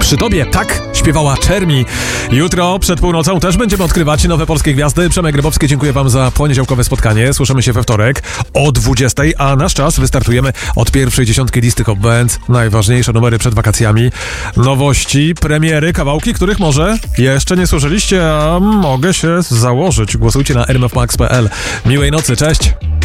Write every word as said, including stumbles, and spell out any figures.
przy tobie. Tak śpiewała Czermi. Jutro przed północą też będziemy odkrywać nowe polskie gwiazdy. Przemek Grybowski, dziękuję wam za poniedziałkowe spotkanie. Słyszymy się we wtorek o dwudziestej, a nasz czas wystartujemy od pierwszej dziesiątki listy Top Band. Najważniejsze numery przed wakacjami. Nowości, premiery, kawałki, których może jeszcze nie słyszeliście, a mogę się założyć. Głosujcie na r m f max kropka p l. Miłej nocy, cześć!